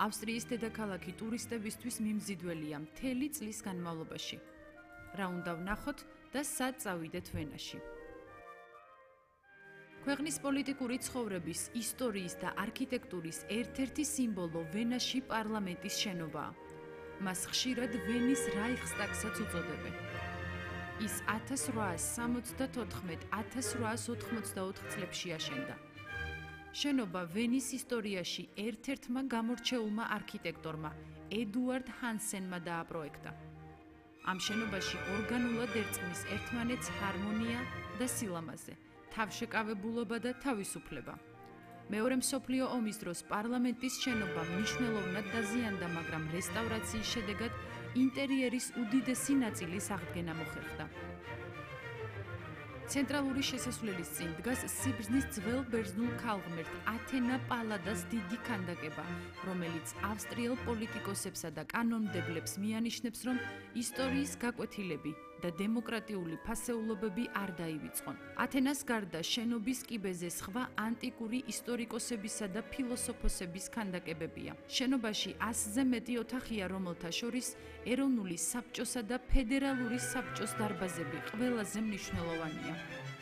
ავსტრიის დედაქალაქი ტურისტებისთვის მიმზიდველია მთელი წლის განმავლობაში. რა უნდა ვნახოთ და სად წავიდეთ ვენაში. ქვეყნის პოლიტიკური ცხოვრების, ისტორიის და არქიტექტურის ერთ-ერთი სიმბოლო ვენაში პარლამენტის შენობაა. მას ხშირად ვენის რაიხსტაგსაც უწოდებენ. ის 1874-1884 წლებში აშენდა. შენობა ვენის ისტორიაში ერთ-ერთმა გამორჩეულმა არქიტექტორმა ედუარდ ჰანსენმა დააპროექტა. ამ შენობაში ორგანულად ერწყმის ერთმანეთს ჰარმონია და სილამაზე, თავშეკავებულობა და თავისუფლება. მეორე მსოფლიო ომის დროს პარლამენტის შენობა მნიშვნელოვნად დაზიანდა, მაგრამ რესტავრაციის შედეგად ინტერიერის უდიდესი ნაწილის აღდგენა მოხერხდა. ცენტრალური შესასვლელის წინ დგას სიბრძნის ძველ ბერძნულ ქალღმერთ ათენა პალადას დიდი ქანდაკება, რომელიც ავსტრიელ პოლიტიკოსებსა და კანონმდებლებს მიანიშნებს, რომ ისტორიის გაკვეთილები და დემოკრატიული ფასეულობები არ დაივიწყონ. ათენას გარდა შენობის კიბეზე სხვა ანტიკური ისტორიკოსებისა და ფილოსოფოსების ქანდაკებებია. შენობაში 100-ზე მეტი ოთახია, რომელთა შორის ეროვნული საბჭოსა და ფედერალური საბჭოს დარბაზები ყველაზე მნიშვნელოვანია.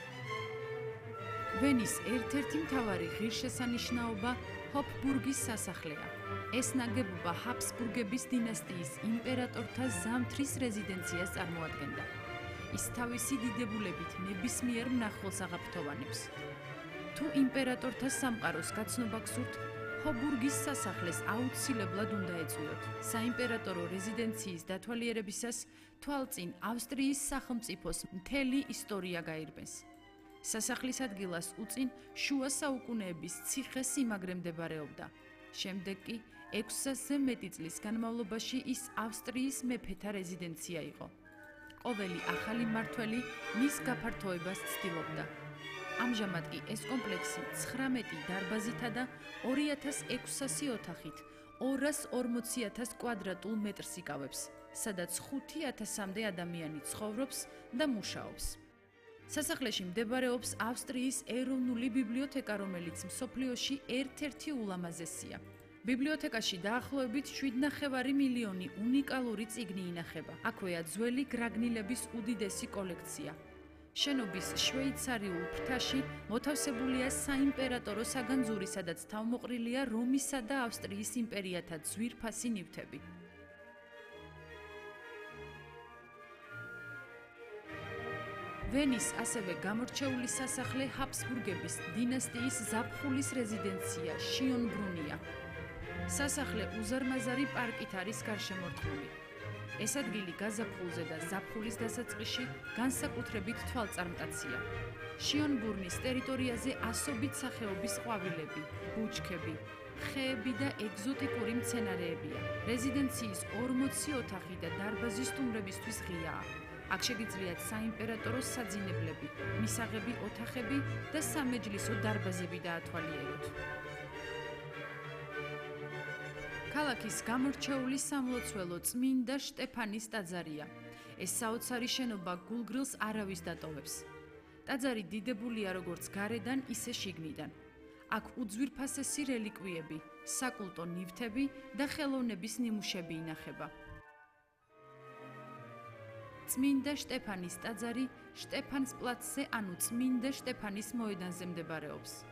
ვენის ერთ-ერთი მთავარი ღირსშესანიშნაობა ჰოფბურგის სასახლეა. ეს ნაგებობა ჰაბსბურგების დინასტიის იმპერატორთა ზამთრის რეზიდენციას წარმოადგენდა. ის თავისი დიდებულებით ნებისმიერ მნახველს აღაფრთოვანებს. თუ იმპერატორთა სამყაროს გაცნობა გსურთ, ჰოფბურგის სასახლეს აუცილებლად უნდა ეწვიოთ. საიმპერატორო რეზიდენციის დათვალიერებისას თვალწინ ავსტრიის სახელმწიფოს მთელი ისტორია გაირბეს. სასახლის ადგილას უწინ შუა საუკუნეების ციხე-სიმაგრე მდებარეობდა. შემდეგ კი 600-ზე მეტი წლის განმავლობაში ის ავსტრიის მეფეთა რეზიდენცია იყო. ყოველი ახალი მმართველი მის გაფართოებას ცდილობდა. ამჟამად კი ეს კომპლექსი 19 დარბაზითა და 2600 ოთახით 240,000 კვადრატულ მეტრს იკავებს, სადაც 5,000-მდე ადამიანი ცხოვრობს და მუშაობს. სასახლეში მდებარეობს ავსტრიის ეროვნული ბიბლიოთეკა, რომელიც მსოფლიოში ერთ-ერთი ულამაზესია. ბიბლიოთეკაში დაახლოებით 7,5 მილიონი უნიკალური წიგნი ინახება. აქვეა ძველი გრაგნილების უდიდესი კოლექცია. შენობის შვეიცარიულ ფრთაში მოთავსებულია საიმპერატორო საგანძური, სადაც თავმოყრილია რომისა და ავსტრიის იმპერიათა ძვირფასი ნივთები. ვენის ასევე გამორჩეული სასახლე ჰაბსბურგების დინასტიის ზაფხულის რეზიდენცია შიონბრუნია. სასახლე უზარმაზარი პარკით არის გარშემორტყმული. ეს ადგილი გაზაფხულზე და ზაფხულის დასაწყისში განსაკუთრებით თვალწარმტაცია. შიონბრუნის ტერიტორიაზე ასობით სახეობის ყვავილები, ბუჩქები, ხეები და ეგზოტიკური მცენარეებია. რეზიდენციის 40 ოთახი და დარბაზი სტუმრებისთვის ღიაა. აქ შეგიძლიათ საიმპერატორო საძინებლები, მისაღები ოთახები და სამეჯლისო დარბაზები დაათვალიეროთ. ქალაქის გამორჩეული სამლოცველო წმინდა შტეფანის ტაძარია. ეს საოცარი შენობა გულგრილს არავის დატოვებს. ტაძარი დიდებულია როგორც გარედან, ისე შიგნიდან. აქ უძვირფასესი რელიკვიები, საკულტო ნივთები და ხელოვნების ნიმუშები ინახება. წმინდა შტეფანის ტაძარი შტეფანსპლაცზე, ანუ წმინდა შტეფანის მოედანზე მდებარეობს.